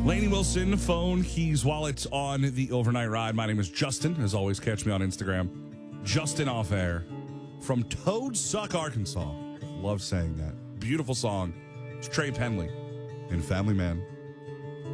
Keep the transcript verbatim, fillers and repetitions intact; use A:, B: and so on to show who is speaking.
A: Lainey Wilson, phone, keys, wallets on the overnight ride. My name is Justin. As always, catch me on Instagram. Justin Off Air from Toad Suck, Arkansas. Love saying that. Beautiful song. It's Trey Penley in Family Man.